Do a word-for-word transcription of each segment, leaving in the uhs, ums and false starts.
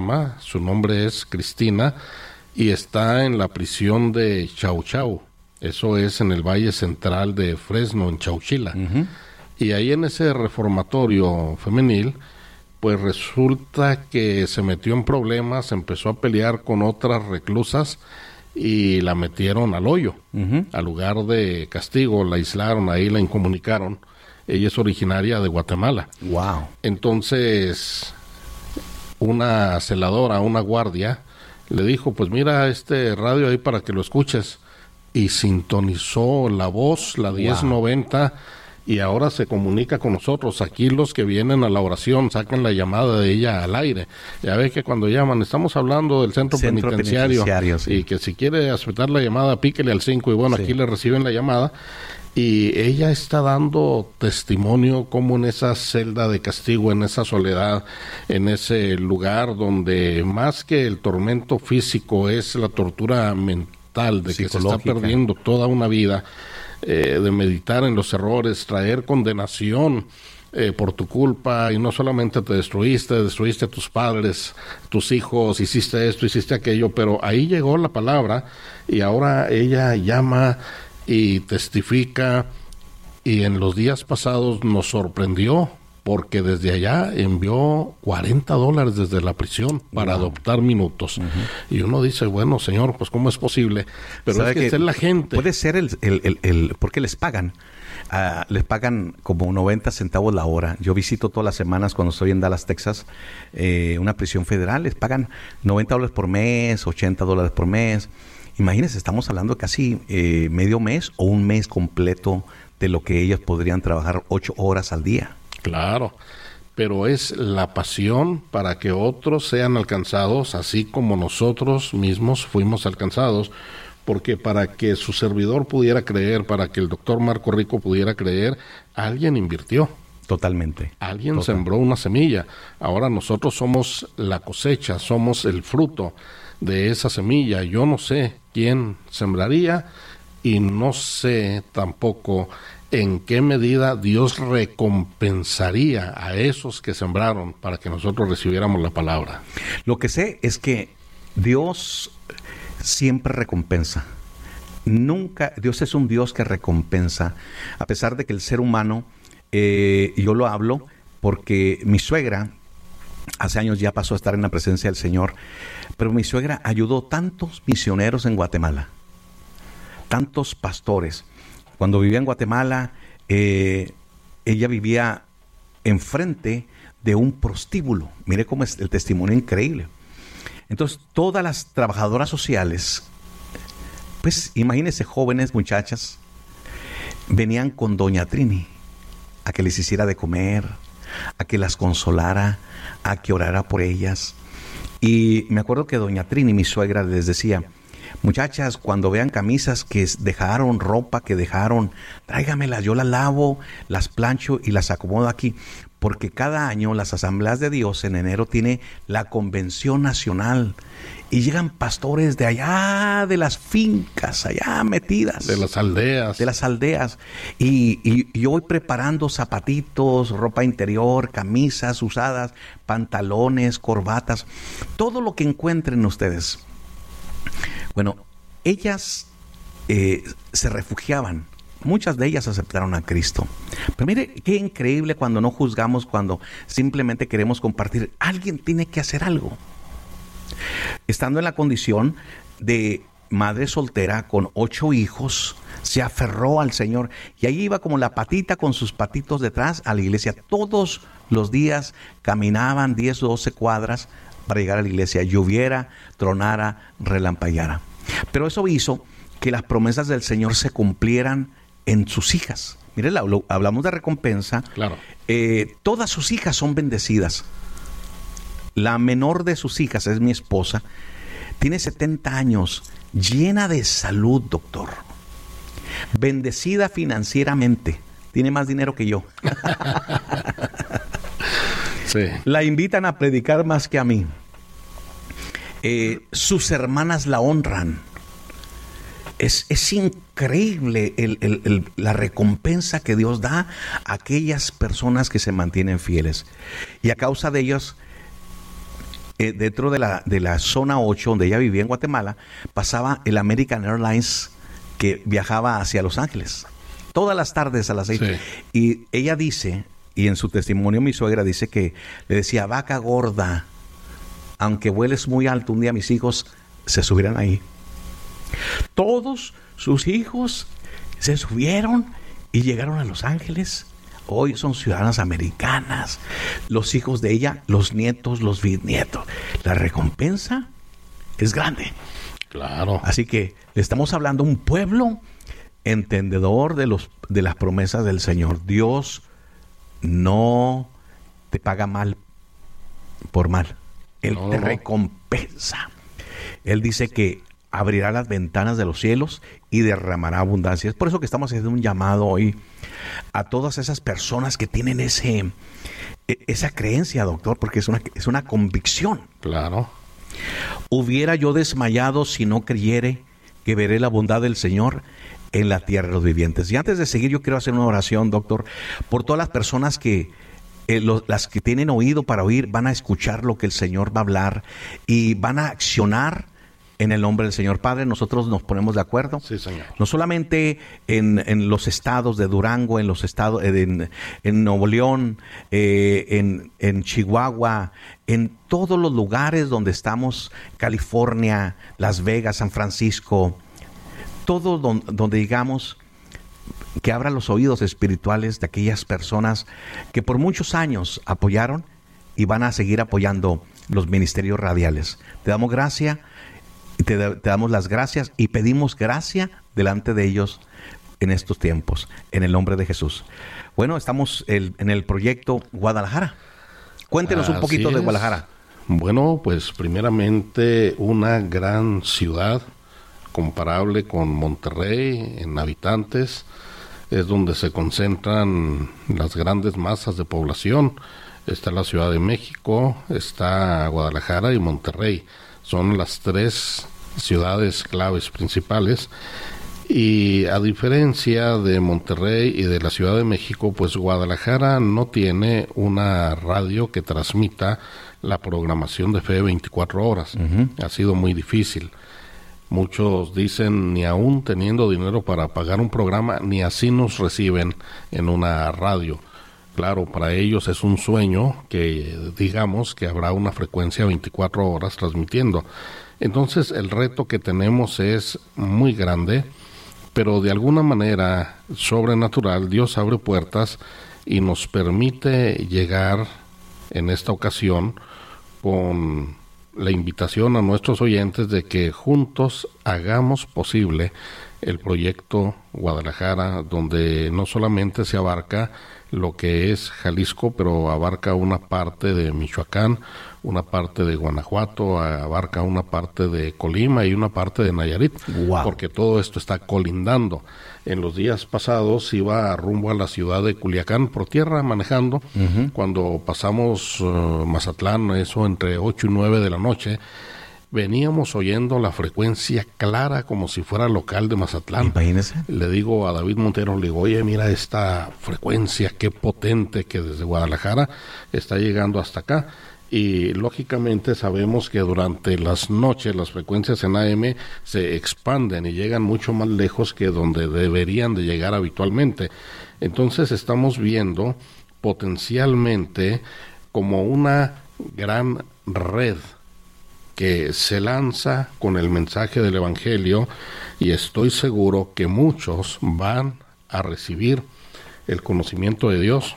llama, su nombre es Cristina, y está en la prisión de Chau Chau. Eso es en el Valle Central de Fresno, en Chowchila. Uh-huh. Y ahí en ese reformatorio femenil, pues resulta que se metió en problemas, empezó a pelear con otras reclusas y la metieron al hoyo. Uh-huh. Al lugar de castigo, la aislaron, ahí la incomunicaron. Ella es originaria de Guatemala. Wow. Entonces, una celadora, una guardia, le dijo, pues mira este radio ahí para que lo escuches. Y sintonizó la voz, la diez noventa, y ahora se comunica con nosotros. Aquí los que vienen a la oración sacan la llamada de ella al aire. Ya ve que cuando llaman, estamos hablando del centro, centro penitenciario, penitenciario sí. Y que si quiere aceptar la llamada, píquele al cinco, y bueno, sí. Aquí le reciben la llamada. Y ella está dando testimonio como en esa celda de castigo, en esa soledad, en ese lugar donde más que el tormento físico es la tortura mental, de que se está perdiendo toda una vida, eh, de meditar en los errores, traer condenación eh, por tu culpa, y no solamente te destruiste, destruiste a tus padres, tus hijos, hiciste esto, hiciste aquello, pero ahí llegó la palabra y ahora ella llama y testifica, y en los días pasados nos sorprendió porque desde allá envió cuarenta dólares desde la prisión para wow. adoptar minutos. Uh-huh. Y uno dice, bueno, señor, pues ¿cómo es posible? Pero es que, que es la gente. Puede ser el, el, el, el porque les pagan. Uh, les pagan como noventa centavos la hora. Yo visito todas las semanas cuando estoy en Dallas, Texas, eh, una prisión federal. Les pagan noventa dólares por mes, ochenta dólares por mes. Imagínense, estamos hablando de casi eh, medio mes o un mes completo de lo que ellas podrían trabajar ocho horas al día. Claro, pero es la pasión para que otros sean alcanzados, así como nosotros mismos fuimos alcanzados, porque para que su servidor pudiera creer, para que el doctor Marco Rico pudiera creer, alguien invirtió. Totalmente. Alguien Total. sembró una semilla. Ahora nosotros somos la cosecha, somos el fruto de esa semilla. Yo no sé quién sembraría y no sé tampoco en qué medida Dios recompensaría a esos que sembraron para que nosotros recibiéramos la palabra. Lo que sé es que Dios siempre recompensa. Nunca, Dios es un Dios que recompensa, a pesar de que el ser humano, eh, yo lo hablo porque mi suegra hace años ya pasó a estar en la presencia del Señor, pero mi suegra ayudó tantos misioneros en Guatemala, tantos pastores. Cuando vivía en Guatemala, eh, ella vivía enfrente de un prostíbulo. Mire cómo es el testimonio increíble. Entonces, todas las trabajadoras sociales, pues imagínense, jóvenes, muchachas, venían con doña Trini a que les hiciera de comer, a que las consolara, a que orara por ellas. Y me acuerdo que doña Trini, mi suegra, les decía, muchachas, cuando vean camisas que dejaron, ropa que dejaron, tráigamelas, yo las lavo, las plancho y las acomodo aquí. Porque cada año las Asambleas de Dios en enero tiene la Convención Nacional y llegan pastores de allá, de las fincas, allá metidas. De las aldeas. De las aldeas. Y, y, y yo voy preparando zapatitos, ropa interior, camisas usadas, pantalones, corbatas, todo lo que encuentren ustedes. Bueno, ellas eh, se refugiaban. Muchas de ellas aceptaron a Cristo. Pero mire, qué increíble cuando no juzgamos, cuando simplemente queremos compartir. Alguien tiene que hacer algo. Estando en la condición de madre soltera con ocho hijos, se aferró al Señor. Y ahí iba como la patita con sus patitos detrás a la iglesia. Todos los días caminaban diez o doce cuadras para llegar a la iglesia. Lloviera, tronara, relampagueara. Pero eso hizo que las promesas del Señor se cumplieran en sus hijas. Mire, hablamos de recompensa. Claro. Eh, todas sus hijas son bendecidas. La menor de sus hijas es mi esposa. Tiene setenta años, llena de salud, doctor. Bendecida financieramente. Tiene más dinero que yo. Sí. La invitan a predicar más que a mí. Eh, sus hermanas la honran. Es, es increíble el, el, el, la recompensa que Dios da a aquellas personas que se mantienen fieles. Y a causa de ellos, eh, dentro de la, de la zona ocho, donde ella vivía en Guatemala, pasaba el American Airlines que viajaba hacia Los Ángeles. Todas las tardes a las seis. Sí. Y ella dice, y en su testimonio mi suegra dice que le decía, vaca gorda, aunque vueles muy alto, un día mis hijos se subirán ahí. Todos sus hijos se subieron y llegaron a Los Ángeles. Hoy son ciudadanas americanas. Los hijos de ella, los nietos, los bisnietos. La recompensa es grande. Claro. Así que le estamos hablando a un pueblo entendedor de los de las promesas del Señor. Dios no te paga mal por mal. Él no, te no. recompensa. Él dice que abrirá las ventanas de los cielos y derramará abundancia. Es por eso que estamos haciendo un llamado hoy a todas esas personas que tienen ese esa creencia, doctor, porque es una, es una convicción. Claro. Hubiera yo desmayado si no creyere que veré la bondad del Señor en la tierra de los vivientes. Y antes de seguir, yo quiero hacer una oración, doctor, por todas las personas que, eh, lo, las que tienen oído para oír, van a escuchar lo que el Señor va a hablar y van a accionar en el nombre del Señor. Padre, nosotros nos ponemos de acuerdo. Sí, Señor. No solamente en, en los estados de Durango, en los estados, en, en Nuevo León, eh, en, en Chihuahua, en todos los lugares donde estamos, California, Las Vegas, San Francisco, todo don, donde digamos que abra los oídos espirituales de aquellas personas que por muchos años apoyaron y van a seguir apoyando los ministerios radiales. Te damos gracias. Te, te damos las gracias y pedimos gracia delante de ellos en estos tiempos, en el nombre de Jesús. Bueno, estamos el, en el proyecto Guadalajara. Cuéntenos Así un poquito es. de Guadalajara. Bueno, pues primeramente una gran ciudad comparable con Monterrey en habitantes. Es donde se concentran las grandes masas de población. Está la Ciudad de México, está Guadalajara y Monterrey. Son las tres ciudades claves principales y a diferencia de Monterrey y de la Ciudad de México, pues Guadalajara no tiene una radio que transmita la programación de fe veinticuatro horas. Uh-huh. Ha sido muy difícil. Muchos dicen, ni aún teniendo dinero para pagar un programa, ni así nos reciben en una radio. Claro, para ellos es un sueño que digamos que habrá una frecuencia veinticuatro horas transmitiendo. Entonces el reto que tenemos es muy grande, pero de alguna manera sobrenatural Dios abre puertas y nos permite llegar en esta ocasión con la invitación a nuestros oyentes de que juntos hagamos posible el proyecto Guadalajara, donde no solamente se abarca lo que es Jalisco, pero abarca una parte de Michoacán, una parte de Guanajuato, abarca una parte de Colima y una parte de Nayarit, wow. Porque todo esto está colindando. En los días pasados iba rumbo a la ciudad de Culiacán por tierra manejando, uh-huh. Cuando pasamos uh, Mazatlán, eso entre ocho y nueve de la noche, veníamos oyendo la frecuencia clara como si fuera local de Mazatlán. Imagínese. Le digo a David Montero, le digo, oye, mira esta frecuencia, qué potente que desde Guadalajara está llegando hasta acá. Y lógicamente sabemos que durante las noches las frecuencias en A M se expanden y llegan mucho más lejos que donde deberían de llegar habitualmente. Entonces estamos viendo potencialmente como una gran red que se lanza con el mensaje del Evangelio, y estoy seguro que muchos van a recibir el conocimiento de Dios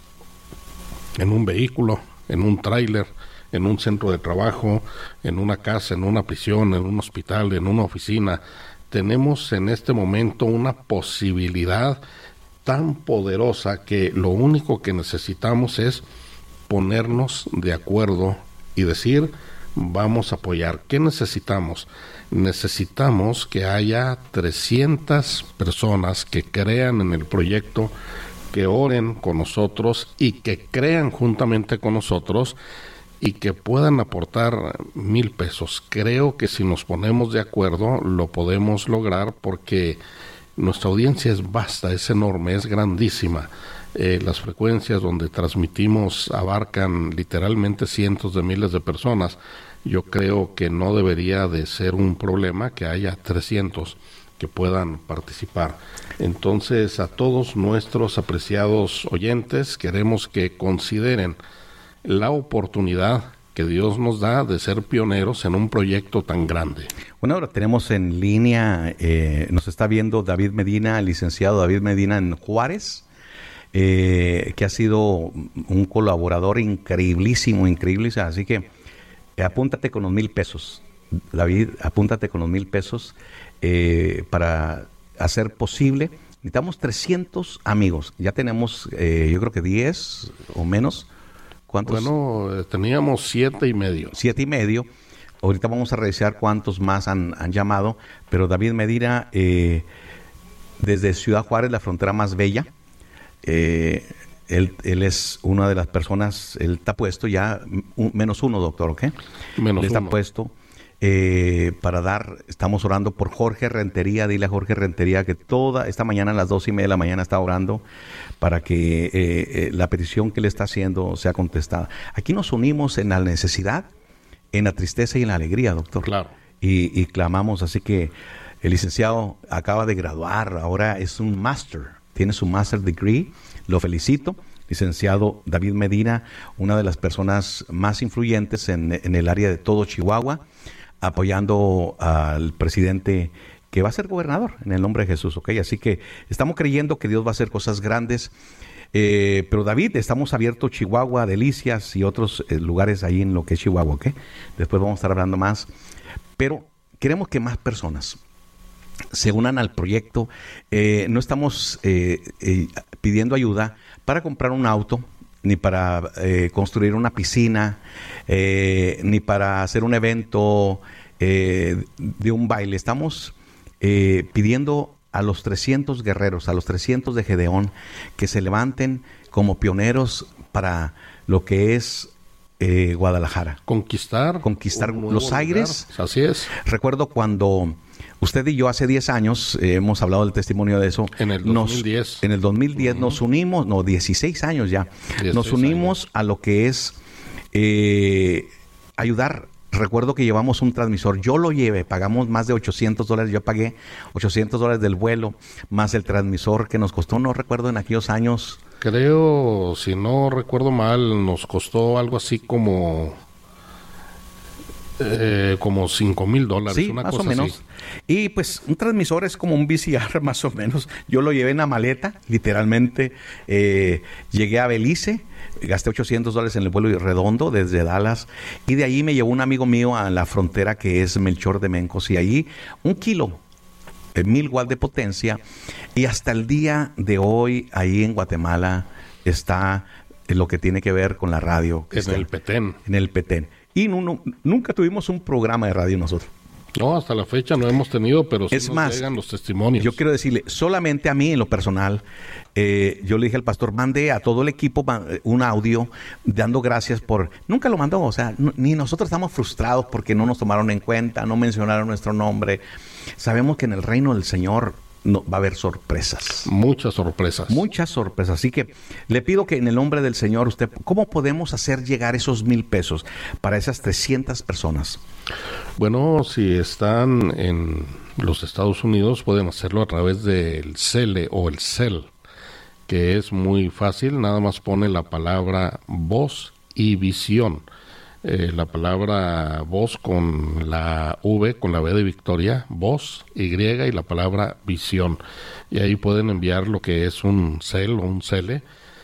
en un vehículo, en un tráiler, en un centro de trabajo, en una casa, en una prisión, en un hospital, en una oficina. Tenemos en este momento una posibilidad tan poderosa que lo único que necesitamos es ponernos de acuerdo y decir, vamos a apoyar. ¿Qué necesitamos? Necesitamos que haya trescientas personas que crean en el proyecto, que oren con nosotros y que crean juntamente con nosotros y que puedan aportar mil pesos. Creo que si nos ponemos de acuerdo lo podemos lograr, porque nuestra audiencia es vasta, es enorme, es grandísima. eh, las frecuencias donde transmitimos abarcan literalmente cientos de miles de personas. Yo creo que no debería de ser un problema que haya trescientos que puedan participar. Entonces, a todos nuestros apreciados oyentes, queremos que consideren la oportunidad que Dios nos da de ser pioneros en un proyecto tan grande. Bueno, ahora tenemos en línea, eh, nos está viendo David Medina, el licenciado David Medina en Juárez, eh, que ha sido un colaborador increíblísimo, increíble, así que apúntate con los mil pesos. David, apúntate con los mil pesos eh, para hacer posible. Necesitamos trescientos amigos. Ya tenemos, eh, yo creo que diez o menos. ¿Cuántos? Bueno, eh, teníamos siete y medio. Siete y medio. Ahorita vamos a revisar cuántos más han, han llamado. Pero David Medina, eh, desde Ciudad Juárez, la frontera más bella, eh, Él, él es una de las personas, él está puesto ya, un, menos uno, doctor, ¿ok? Menos él está uno. puesto eh, para dar, estamos orando por Jorge Rentería, dile a Jorge Rentería que toda, esta mañana a las dos y media de la mañana está orando para que eh, eh, la petición que le está haciendo sea contestada. Aquí nos unimos en la necesidad, en la tristeza y en la alegría, doctor. Claro. Y, y clamamos, así que el licenciado acaba de graduar, ahora es un máster, tiene su master degree. Lo felicito, licenciado David Medina, una de las personas más influyentes en, en el área de todo Chihuahua, apoyando al presidente que va a ser gobernador en el nombre de Jesús, ¿ok? Así que estamos creyendo que Dios va a hacer cosas grandes. Eh, pero David, estamos abiertos Chihuahua, Delicias y otros eh, lugares ahí en lo que es Chihuahua, ¿ok? Después vamos a estar hablando más. Pero queremos que más personas se unan al proyecto. Eh, no estamos eh, eh, pidiendo ayuda para comprar un auto, ni para eh, construir una piscina, eh, ni para hacer un evento eh, de un baile. Estamos eh, pidiendo a los trescientos guerreros, a los trescientos de Gedeón, que se levanten como pioneros para lo que es eh, Guadalajara. Conquistar. Conquistar un nuevo los lugar. aires. Así es. Recuerdo cuando usted y yo hace diez años, eh, hemos hablado del testimonio de eso. En el dos mil diez. Nos, en el dos mil diez uh-huh. nos unimos, no, dieciséis años ya. dieciséis nos unimos años. a lo que es eh, ayudar. Recuerdo que llevamos un transmisor, yo lo llevé, pagamos más de ochocientos dólares, yo pagué ochocientos dólares del vuelo, más el transmisor que nos costó, no recuerdo en aquellos años. Creo, si no recuerdo mal, nos costó algo así como eh, como cinco mil dólares, Sí, una más cosa o menos. así. Y pues un transmisor es como un V C R más o menos. Yo lo llevé en la maleta, literalmente. Eh, llegué a Belice, gasté ochocientos dólares en el vuelo redondo desde Dallas. Y de ahí me llevó un amigo mío a la frontera que es Melchor de Mencos. Y ahí un kilo, eh, mil watts de potencia. Y hasta el día de hoy, ahí en Guatemala, está lo que tiene que ver con la radio. En el Petén. En el Petén. Y no, no, nunca tuvimos un programa de radio nosotros. No, hasta la fecha no hemos tenido, pero sí Es nos más, llegan los testimonios. Yo quiero decirle, solamente a mí en lo personal, eh, yo le dije al pastor, mande a todo el equipo un audio dando gracias por... Nunca lo mandó, o sea, no, ni nosotros estamos frustrados porque no nos tomaron en cuenta, no mencionaron nuestro nombre. Sabemos que en el reino del Señor no, va a haber sorpresas. Muchas sorpresas. Muchas sorpresas. Así que le pido que en el nombre del Señor, usted, ¿cómo podemos hacer llegar esos mil pesos para esas trescientas personas? Bueno, si están en los Estados Unidos, pueden hacerlo a través del Cele o el Cel, que es muy fácil. Nada más pone la palabra voz y visión. Eh, la palabra voz con la V, con la V de Victoria, voz, Y y la palabra visión. Y ahí pueden enviar lo que es un cel o un cele.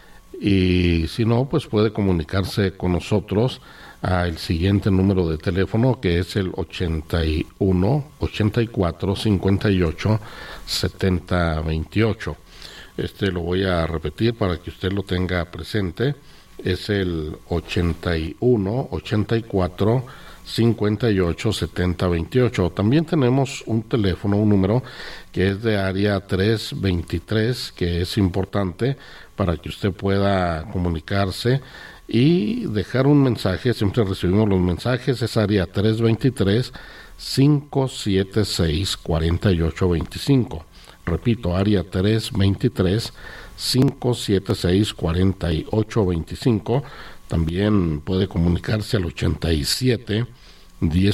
Y si no, pues puede comunicarse con nosotros al siguiente número de teléfono, que es el ochenta y uno, ochenta y cuatro, cincuenta y ocho, setenta, veintiocho. Este lo voy a repetir para que usted lo tenga presente. Es el ochenta y uno, ochenta y cuatro, cincuenta y ocho, setenta, veintiocho. También tenemos un teléfono, un número que es de área tres veintitrés, que es importante para que usted pueda comunicarse y dejar un mensaje. Siempre recibimos los mensajes. Es área tres veintitrés, cinco siete seis, cuatro ocho dos cinco. repito, área tres veintitrés, cinco siete seis, cuatro ocho dos cinco. También puede comunicarse al ochenta y siete, diez